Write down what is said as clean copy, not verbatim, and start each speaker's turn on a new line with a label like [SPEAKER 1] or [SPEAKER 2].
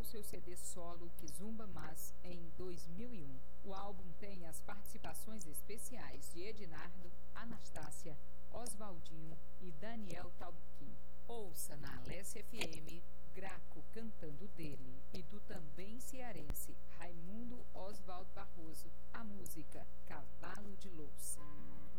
[SPEAKER 1] seu CD solo Kizumba Mas em 2001. O álbum tem as participações especiais de Ednardo, Anastácia, Oswaldinho e Daniel Taubuquim. Ouça na Alesse FM Graco cantando dele e do também cearense Raimundo Oswaldo Barroso a música